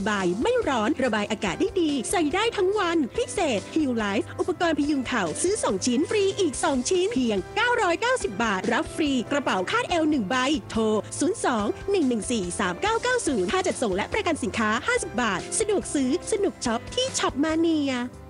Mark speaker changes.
Speaker 1: บายไม่ร้อนระบายอากาศได้ดีใส่ได้ทั้งวันพิเศษ Heal Life อุปกรณ์พยุงเข่าซื้อ2ชิ้นฟรีอีก2ชิ้นเพียง990 บาทรับฟรีกระเป๋าคาดเอว1ใบโทร02-114-3990ค่าจัดส่งและประกันสินค้า50 บาทสะดวกซื้อสนุกช็อปที่ช็อปมาเนีย